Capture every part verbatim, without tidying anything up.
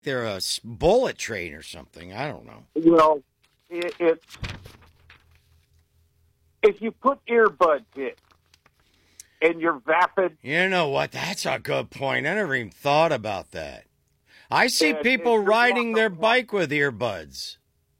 they're a s- bullet train or something. I don't know. Well, it, it's if you put earbuds in and you're vapid. You know what? That's a good point. I never even thought about that. I see and- people and you're riding their walking around- bike with earbuds.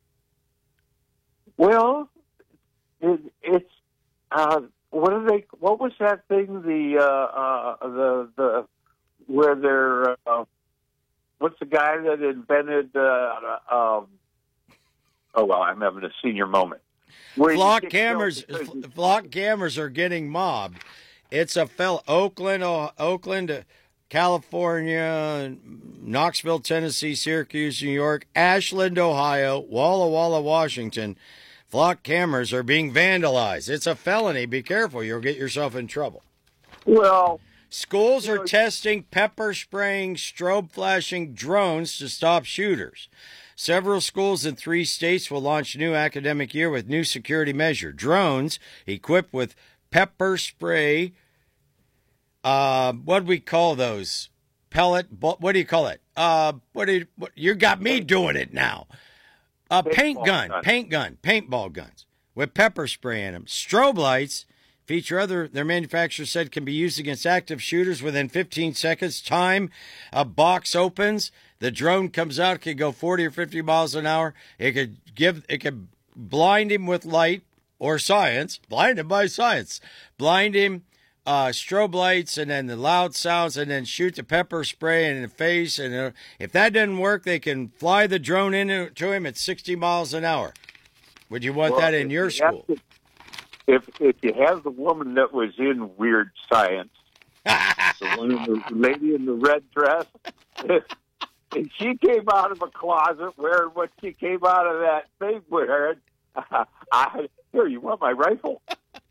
Well, it, it's uh, what are they? What was that thing? The uh, uh, the the where they're uh, what's the guy that invented? Uh, um, oh well, I'm having a senior moment. Where you Flock get killed cameras, because you- flock cameras are getting mobbed. It's a fellow, Oakland, oh, Oakland, uh, California, Knoxville, Tennessee, Syracuse, New York, Ashland, Ohio, Walla Walla, Washington. Flock cameras are being vandalized. It's a felony. Be careful. You'll get yourself in trouble. Well, Schools You are know, testing pepper spraying, strobe flashing drones to stop shooters. Several schools in three states will launch new academic year with new security measure. Drones equipped with pepper spray. Uh, what do we call those? Pellet? What do you call it? Uh, what do you? What, you got me doing it now. A paint Paintball gun, gun. paint gun, paintball guns with pepper spray in them. Strobe lights feature other, their manufacturer said, can be used against active shooters within fifteen seconds. Time a box opens, the drone comes out, it could go forty or fifty miles an hour. It could give, it could blind him with light or science, blind him by science, blind him, uh, strobe lights, and then the loud sounds, and then shoot the pepper spray in the face. And uh, if that doesn't work, they can fly the drone into him at sixty miles an hour. Would you want well, that in if your you have school? to- If if you have the woman that was in Weird Science, the one in the lady in the red dress, and she came out of a closet wearing what she came out of that thing wearing, uh, I here you want my rifle?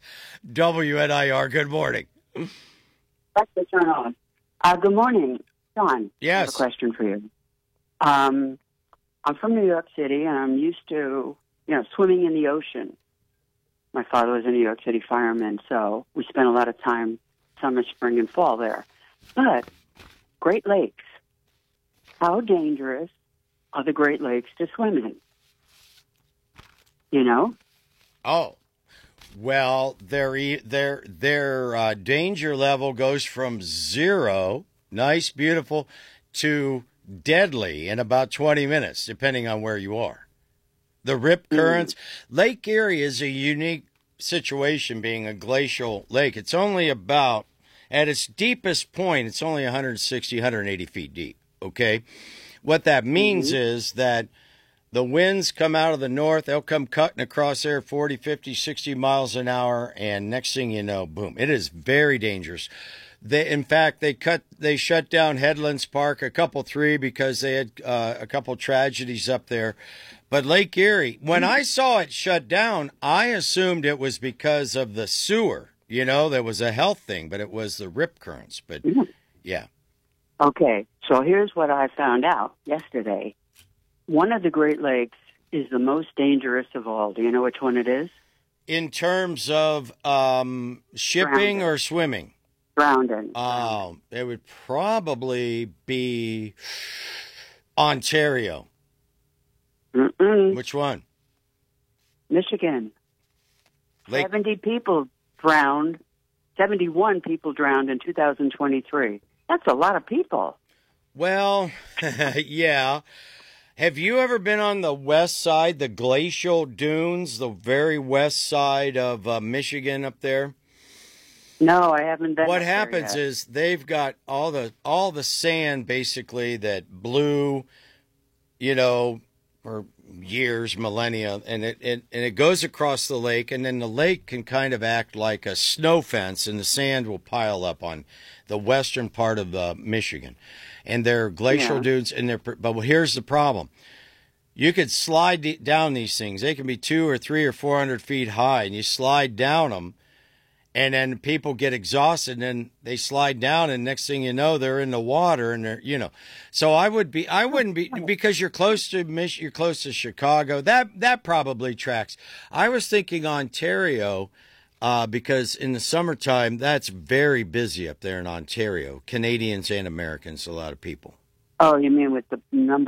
W N I R, good morning. That's the turn on. Uh, good morning, John. I have Yes. a question for you. Um, I'm from New York City, and I'm used to, you know, swimming in the ocean. My father was a New York City fireman, so we spent a lot of time, summer, spring, and fall there. But Great Lakes, how dangerous are the Great Lakes to swim in? You know? Oh, well, their e- their their uh, danger level goes from zero, nice, beautiful, to deadly in about twenty minutes, depending on where you are. The rip currents. Lake Erie is a unique situation, being a glacial lake. It's only about, at its deepest point, it's only one hundred sixty, one hundred eighty feet deep. Okay, what that means Mm-hmm. is that the winds come out of the north. They'll come cutting across there forty, fifty, sixty miles an hour. And next thing you know, boom, it is very dangerous. They, in fact, they cut, they shut down Headlands Park, a couple three, because they had uh, a couple tragedies up there. But Lake Erie, when I saw it shut down, I assumed it was because of the sewer. You know, there was a health thing, but it was the rip currents. But yeah. Okay, so here's what I found out yesterday. One of the Great Lakes is the most dangerous of all. Do you know which one it is? In terms of um, shipping Drowning. or swimming? Drowning. Oh, it would probably be Ontario. Mm-mm. Which one? Michigan. Lake. seventy people drowned. seventy-one people drowned in two thousand twenty-three. That's a lot of people. Well, yeah. Have you ever been on the west side, the glacial dunes, the very west side of uh, Michigan up there? No, I haven't been. What up there happens yet. is they've got all the all the sand basically that blew, you know, for years, millennia, and it, it and it goes across the lake, and then the lake can kind of act like a snow fence, and the sand will pile up on the western part of uh, Michigan, and they're glacial Yeah. dunes, and they're but here's the problem: you could slide the- down these things; they can be two or three or four hundred feet high, and you slide down them. And then people get exhausted, and then they slide down, and next thing you know, they're in the water, and they're, you know. So I would be, I wouldn't be, because you're close to Mich, you're close to Chicago. That that probably tracks. I was thinking Ontario, uh, because in the summertime, that's very busy up there in Ontario. Canadians and Americans, a lot of people. Oh, you mean with the number